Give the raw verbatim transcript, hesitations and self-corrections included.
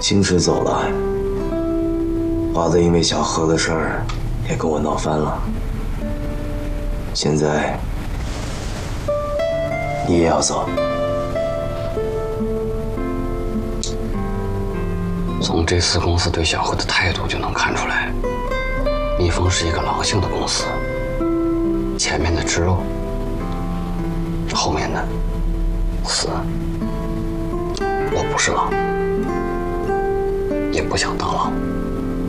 青池走了，华子因为小何的事儿也跟我闹翻了。现在你也要走。 从这次公司对小何的态度就能看出来，蜜蜂是一个狼性的公司，前面的吃肉，后面的死。我不是狼，也不想当狼。